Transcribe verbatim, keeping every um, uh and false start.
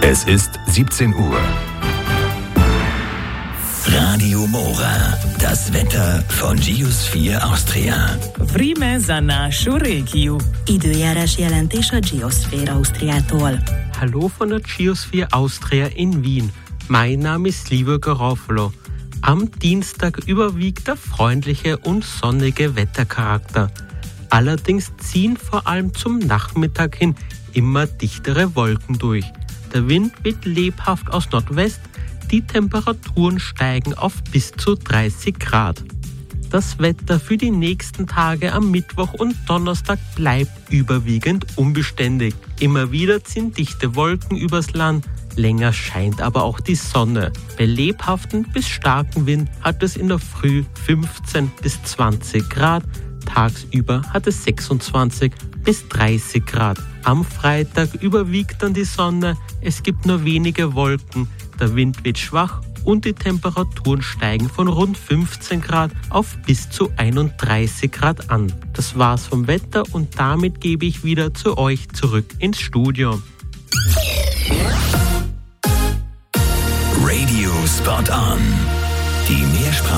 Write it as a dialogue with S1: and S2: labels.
S1: Es ist siebzehn Uhr.
S2: Radio Mora, das Wetter von Geosphere Austria.
S3: Vreme za našu regiju.
S4: Időjárás jelentés a Geosphere Austriától.
S5: Hallo von der Geosphere Austria in Wien. Mein Name ist Livio Garofalo. Am Dienstag überwiegt der freundliche und sonnige Wettercharakter. Allerdings ziehen vor allem zum Nachmittag hin immer dichtere Wolken durch. Der Wind weht lebhaft aus Nordwest. Die Temperaturen steigen auf bis zu dreißig Grad. Das Wetter für die nächsten Tage am Mittwoch und Donnerstag bleibt überwiegend unbeständig. Immer wieder ziehen dichte Wolken übers Land, länger scheint aber auch die Sonne. Bei lebhaften bis starken Wind hat es in der Früh fünfzehn bis zwanzig Grad, tagsüber hat es sechsundzwanzig bis dreißig Grad. Am Freitag überwiegt dann die Sonne, es gibt nur wenige Wolken. Der Wind wird schwach und die Temperaturen steigen von rund fünfzehn Grad auf bis zu einunddreißig Grad an. Das war's vom Wetter und damit gebe ich wieder zu euch zurück ins Studio.
S2: Radio Spot On. Die Mehrsprache